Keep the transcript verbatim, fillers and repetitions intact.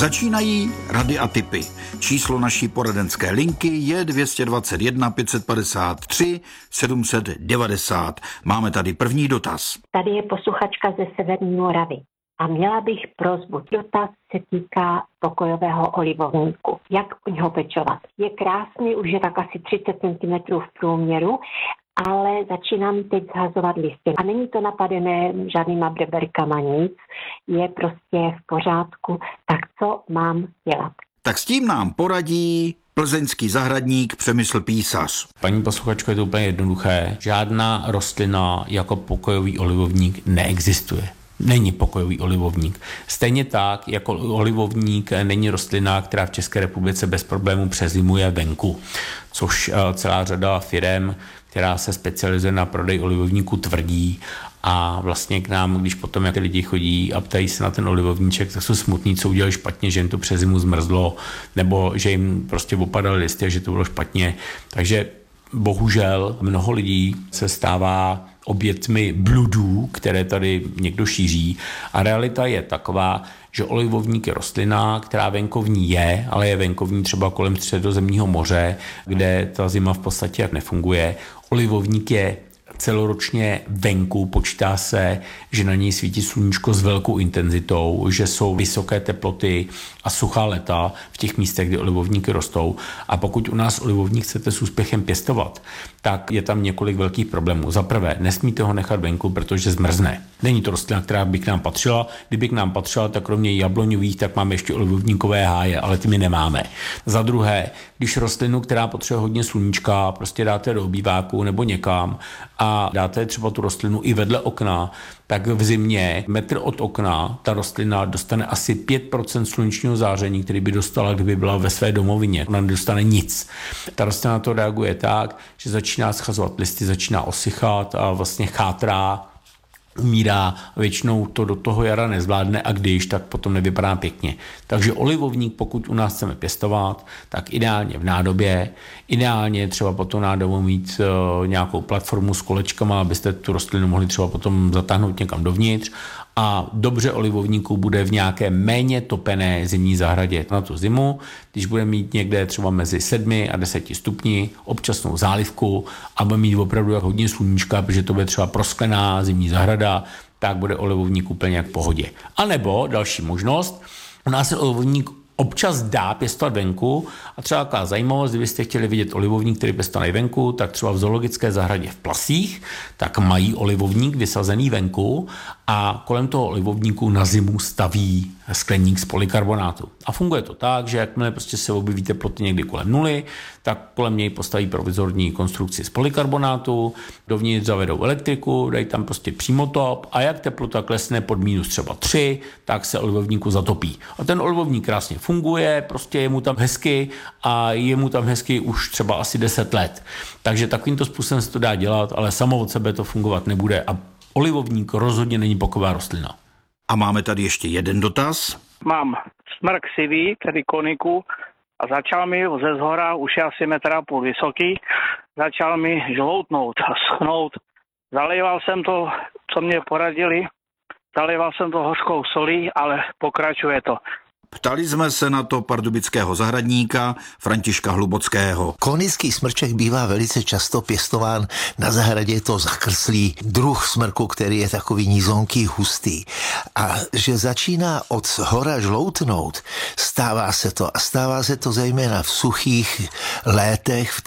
Začínají rady a tipy. Číslo naší poradenské linky je dvě stě dvacet jedna pět set padesát tři sedm set devadesát. Máme tady první dotaz. Tady je posluchačka ze Severní Moravy. A měla bych prosbu. Dotaz se týká pokojového olivovníku. Jak u něho pečovat? Je krásný, už je tak asi třicet centimetrů v průměru, ale začíná mi teď zhazovat listy. A není to napadené žádnýma breberkama nic, je prostě v pořádku. Tak co mám dělat? Tak s tím nám poradí plzeňský zahradník Přemysl Písař. Paní posluchačko, je to úplně jednoduché. Žádná rostlina jako pokojový olivovník neexistuje. Není pokojový olivovník. Stejně tak, jako olivovník není rostlina, která v České republice bez problémů přezimuje venku, což celá řada firem, která se specializuje na prodej olivovníku, tvrdí. A vlastně k nám, když potom jak lidi chodí a ptají se na ten olivovníček, tak jsou smutní, co udělali špatně, že jim to přes zimu zmrzlo, nebo že jim prostě opadaly listy a že to bylo špatně. Takže bohužel mnoho lidí se stává obětmi bludů, které tady někdo šíří. A realita je taková, že olivovník je rostlina, která venkovní je, ale je venkovní třeba kolem Středozemního moře, kde ta zima v podstatě jak nefunguje. Olivovník je celoročně venku, počítá se, že na něj svítí sluníčko s velkou intenzitou, že jsou vysoké teploty a suchá léta v těch místech, kde olivovníky rostou. A pokud u nás olivovník chcete s úspěchem pěstovat, tak je tam několik velkých problémů. Za prvé, nesmíte ho nechat venku, protože zmrzne. Není to rostlina, která by k nám patřila. Kdyby k nám patřila, tak kromě jabloňových, tak máme ještě olivovníkové háje, ale ty my nemáme. Za druhé, když rostlinu, která potřebuje hodně sluníčka, prostě dáte do obýváku nebo někam a dáte třeba tu rostlinu i vedle okna, tak v zimě metr od okna ta rostlina dostane asi pět procent slunečního záření, který by dostala, kdyby byla ve své domovině. Ona nedostane nic. Ta rostlina na to reaguje tak, že začíná schazovat listy, začíná osychat a vlastně chátrá, umírá, většinou to do toho jara nezvládne a když, tak potom nevypadá pěkně. Takže olivovník, pokud u nás chceme pěstovat, tak ideálně v nádobě, ideálně třeba potom nádobu mít uh, nějakou platformu s kolečkama, abyste tu rostlinu mohli třeba potom zatáhnout někam dovnitř a dobře olivovníku bude v nějaké méně topené zimní zahradě na tu zimu, když bude mít někde třeba mezi sedmi a deseti stupni občasnou zálivku a bude mít opravdu jak hodně sluníčka, protože to bude třeba prosklená zimní zahrada, tak bude olivovník úplně jak v pohodě. A nebo další možnost, u nás je olivovník občas dá pěstovat venku a třeba taková zajímavost, kdybyste chtěli vidět olivovník, který pěstovaný venku, tak třeba v zoologické zahradě v Plasích, tak mají olivovník vysazený venku a kolem toho olivovníku na zimu staví skleník z polykarbonátu. A funguje to tak, že jakmile prostě se objeví teploty někdy kolem nuly, tak kolem něj postaví provizorní konstrukci z polykarbonátu, dovnitř zavedou elektriku, dají tam prostě přímotop a jak teplota klesne pod minus třeba tři, tak se olivovníku zatopí. A ten olivovník krásně funguje, prostě je mu tam hezky a je mu tam hezky už třeba asi deset let. Takže takovýmto způsobem se to dá dělat, ale samo od sebe to fungovat nebude a olivovník rozhodně není pokojová rostlina. A máme tady ještě jeden dotaz. Mám smrk sivý, tedy koniku, a začal mi ze zhora, už je asi metr a půl vysoký, začal mi žloutnout a schnout. Zalejval jsem to, co mě poradili, zalejval jsem to hořkou solí, ale pokračuje to. Ptali jsme se na to pardubického zahradníka Františka Hlubockého. Konický smrček bývá velice často pěstován na zahradě, je to zakrslý druh smrku, který je takový nízonký, hustý. A že začíná od hora žloutnout, stává se to. A stává se to zejména v suchých létech, v